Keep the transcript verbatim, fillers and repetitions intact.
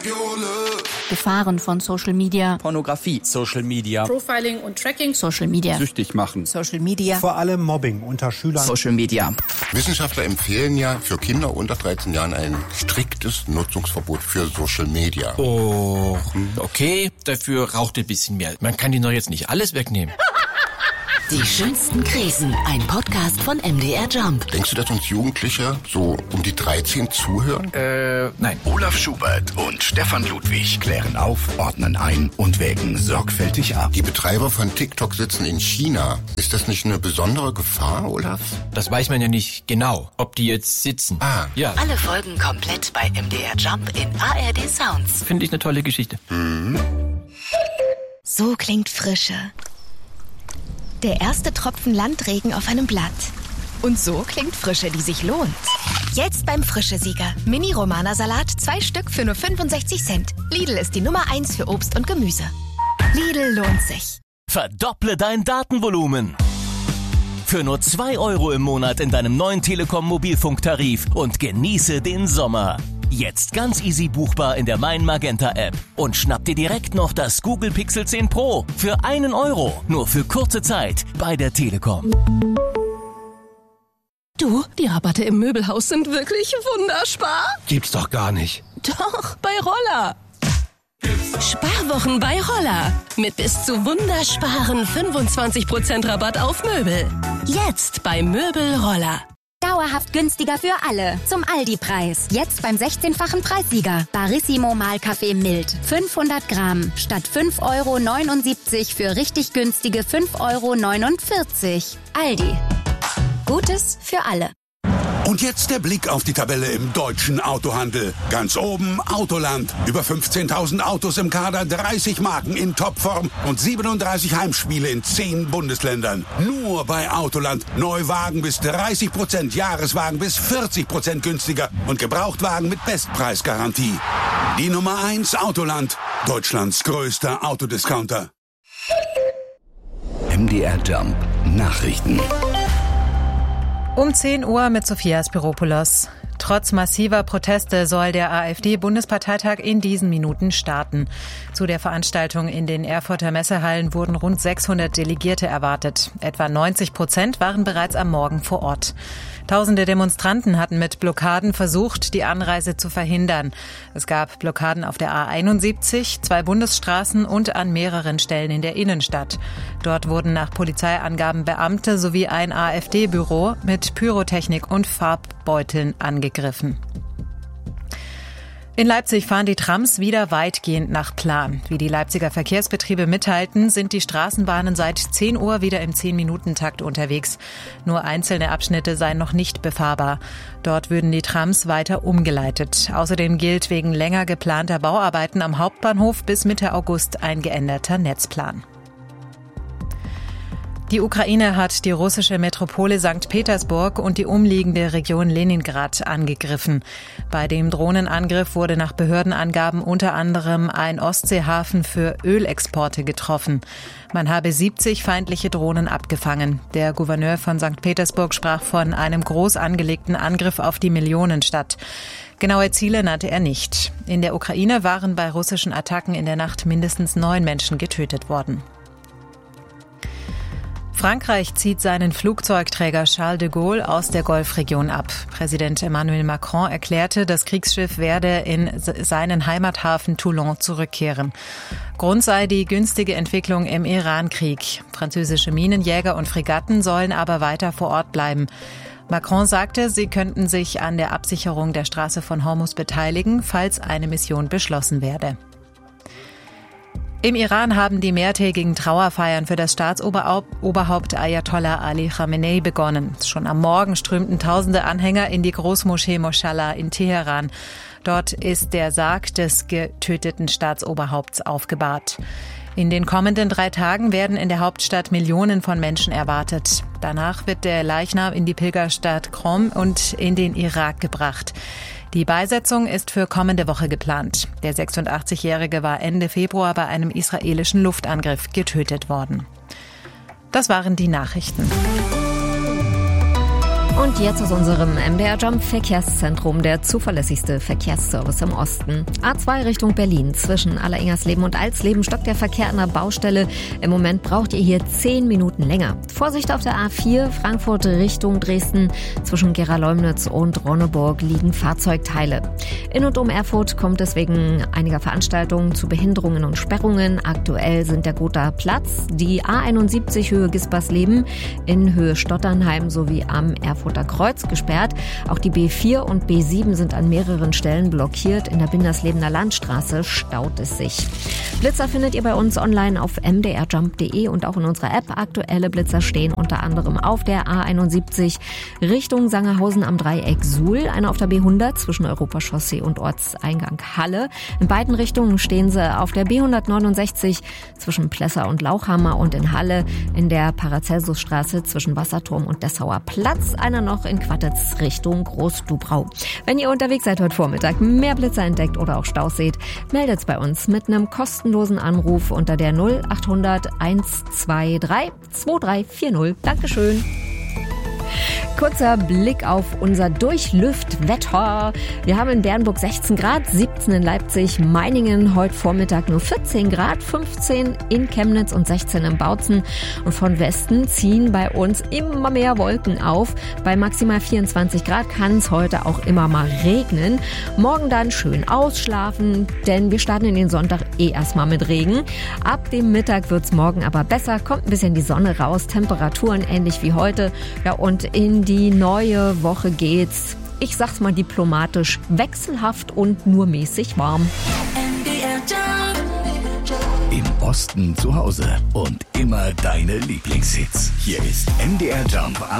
Gefahren von Social Media. Pornografie. Social Media. Profiling und Tracking. Social Media. Süchtig machen. Social Media. Vor allem Mobbing unter Schülern. Social Media. Wissenschaftler empfehlen ja für Kinder unter dreizehn Jahren ein striktes Nutzungsverbot für Social Media. Oh, okay, dafür raucht ein bisschen mehr. Man kann ihnen doch jetzt nicht alles wegnehmen. Die schönsten Krisen, ein Podcast von M D R Jump. Denkst du, dass uns Jugendliche so um die dreizehn zuhören? Äh, nein. Olaf Schubert und Stefan Ludwig klären auf, ordnen ein und wägen sorgfältig ab. Die Betreiber von TikTok sitzen in China. Ist das nicht eine besondere Gefahr, Olaf? Das weiß man ja nicht genau, ob die jetzt sitzen. Ah. Ja. Alle Folgen komplett bei M D R Jump in A R D Sounds. Finde ich eine tolle Geschichte. Mhm. So klingt Frische. Der erste Tropfen Landregen auf einem Blatt. Und so klingt Frische, die sich lohnt. Jetzt beim Frische-Sieger. Mini-Romana-Salat, zwei Stück für nur fünfundsechzig Cent. Lidl ist die Nummer eins für Obst und Gemüse. Lidl lohnt sich. Verdopple dein Datenvolumen. Für nur zwei Euro im Monat in deinem neuen Telekom-Mobilfunktarif und genieße den Sommer. Jetzt ganz easy buchbar in der Mein Magenta App. Und schnapp dir direkt noch das Google Pixel zehn Pro für einen Euro. Nur für kurze Zeit bei der Telekom. Du, die Rabatte im Möbelhaus sind wirklich wunderspar. Gibt's doch gar nicht. Doch, bei Roller. Sparwochen bei Roller. Mit bis zu wundersparen fünfundzwanzig Prozent Rabatt auf Möbel. Jetzt bei Möbel Roller. Dauerhaft günstiger für alle. Zum Aldi-Preis. Jetzt beim sechzehnfachen Preissieger. Barissimo Mahlkaffee mild. fünfhundert Gramm. Statt fünf Euro neunundsiebzig für richtig günstige fünf Euro neunundvierzig. Aldi. Gutes für alle. Und jetzt der Blick auf die Tabelle im deutschen Autohandel. Ganz oben Autoland. Über fünfzehntausend Autos im Kader, dreißig Marken in Topform und siebenunddreißig Heimspiele in zehn Bundesländern. Nur bei Autoland. Neuwagen bis dreißig Prozent, Jahreswagen bis vierzig Prozent günstiger und Gebrauchtwagen mit Bestpreisgarantie. Die Nummer eins Autoland. Deutschlands größter Autodiscounter. M D R Jump. Nachrichten. Um zehn Uhr mit Sophia Spiropoulos. Trotz massiver Proteste soll der AfD-Bundesparteitag in diesen Minuten starten. Zu der Veranstaltung in den Erfurter Messehallen wurden rund sechshundert Delegierte erwartet. Etwa neunzig Prozent waren bereits am Morgen vor Ort. Tausende Demonstranten hatten mit Blockaden versucht, die Anreise zu verhindern. Es gab Blockaden auf der A einundsiebzig, zwei Bundesstraßen und an mehreren Stellen in der Innenstadt. Dort wurden nach Polizeiangaben Beamte sowie ein AfD-Büro mit Pyrotechnik und Farbbeuteln angegriffen. In Leipzig fahren die Trams wieder weitgehend nach Plan. Wie die Leipziger Verkehrsbetriebe mitteilten, sind die Straßenbahnen seit zehn Uhr wieder im zehn-Minuten-Takt unterwegs. Nur einzelne Abschnitte seien noch nicht befahrbar. Dort würden die Trams weiter umgeleitet. Außerdem gilt wegen länger geplanter Bauarbeiten am Hauptbahnhof bis Mitte August ein geänderter Netzplan. Die Ukraine hat die russische Metropole Sankt Petersburg und die umliegende Region Leningrad angegriffen. Bei dem Drohnenangriff wurde nach Behördenangaben unter anderem ein Ostseehafen für Ölexporte getroffen. Man habe siebzig feindliche Drohnen abgefangen. Der Gouverneur von Sankt Petersburg sprach von einem groß angelegten Angriff auf die Millionenstadt. Genaue Ziele nannte er nicht. In der Ukraine waren bei russischen Attacken in der Nacht mindestens neun Menschen getötet worden. Frankreich zieht seinen Flugzeugträger Charles de Gaulle aus der Golfregion ab. Präsident Emmanuel Macron erklärte, das Kriegsschiff werde in seinen Heimathafen Toulon zurückkehren. Grund sei die günstige Entwicklung im Iran-Krieg. Französische Minenjäger und Fregatten sollen aber weiter vor Ort bleiben. Macron sagte, sie könnten sich an der Absicherung der Straße von Hormuz beteiligen, falls eine Mission beschlossen werde. Im Iran haben die mehrtägigen Trauerfeiern für das Staatsoberhaupt Ayatollah Ali Khamenei begonnen. Schon am Morgen strömten tausende Anhänger in die Großmoschee Moshallah in Teheran. Dort ist der Sarg des getöteten Staatsoberhaupts aufgebahrt. In den kommenden drei Tagen werden in der Hauptstadt Millionen von Menschen erwartet. Danach wird der Leichnam in die Pilgerstadt Qom und in den Irak gebracht. Die Beisetzung ist für kommende Woche geplant. Der sechsundachtzig-Jährige war Ende Februar bei einem israelischen Luftangriff getötet worden. Das waren die Nachrichten. Und jetzt aus unserem M D R Jump Verkehrszentrum, der zuverlässigste Verkehrsservice im Osten. A zwei Richtung Berlin. Zwischen Alleringhersleben und Alsleben stockt der Verkehr an der Baustelle. Im Moment braucht ihr hier zehn Minuten länger. Vorsicht auf der A vier, Frankfurt Richtung Dresden. Zwischen Gera-Leumnitz und Ronneburg liegen Fahrzeugteile. In und um Erfurt kommt es wegen einiger Veranstaltungen zu Behinderungen und Sperrungen. Aktuell sind der Gotha Platz, die A einundsiebzig Höhe Gispersleben in Höhe Stotternheim sowie am Erfurter Kreuz gesperrt. Auch die B vier und B sieben sind an mehreren Stellen blockiert. In der Binderslebener Landstraße staut es sich. Blitzer findet ihr bei uns online auf m d r jump punkt d e und auch in unserer App. Aktuelle Blitzer stehen unter anderem auf der A einundsiebzig Richtung Sangerhausen am Dreieck Suhl, einer auf der B hundert zwischen Europachaussee und Ortseingang Halle. In beiden Richtungen stehen sie auf der B hundertneunundsechzig zwischen Plesser und Lauchhammer und in Halle in der Paracelsusstraße zwischen Wasserturm und Dessauer Platz. Einer noch in Quattitz Richtung Großdubrau. Wenn ihr unterwegs seid heute Vormittag, mehr Blitzer entdeckt oder auch Staus seht, meldet's bei uns mit einem kostenlosen Anruf unter der null achthundert hundertzweiundzwanzig zweiunddreißig vierzig. Dankeschön. Kurzer Blick auf unser Durchlüftwetter. Wir haben in Bernburg sechzehn Grad, siebzehn in Leipzig, Meiningen heute Vormittag nur vierzehn Grad, fünfzehn in Chemnitz und sechzehn in Bautzen. Und von Westen ziehen bei uns immer mehr Wolken auf. Bei maximal vierundzwanzig Grad kann es heute auch immer mal regnen. Morgen dann schön ausschlafen, denn wir starten in den Sonntag eh erstmal mit Regen. Ab dem Mittag wird's morgen aber besser, kommt ein bisschen die Sonne raus, Temperaturen ähnlich wie heute. Ja, und in die neue Woche geht's, ich sag's mal diplomatisch, wechselhaft und nur mäßig warm. Im Osten zu Hause und immer deine Lieblingshits. Hier ist M D R Jump.